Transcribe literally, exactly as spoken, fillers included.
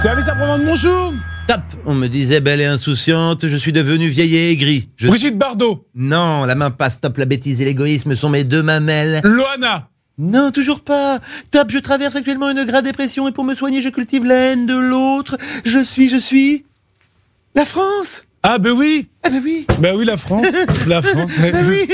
Service après-vente, bonjour. Top. On me disait belle et insouciante, je suis devenu vieille et aigri. Je... Brigitte Bardot. Non, la main passe. Top, la bêtise et l'égoïsme sont mes deux mamelles. Loana. Non, toujours pas. Top, je traverse actuellement une grave dépression et pour me soigner, je cultive la haine de l'autre. Je suis, je suis... la France. Ah ben oui. Ah ben oui. Ben oui, la France. La France. Ah oui.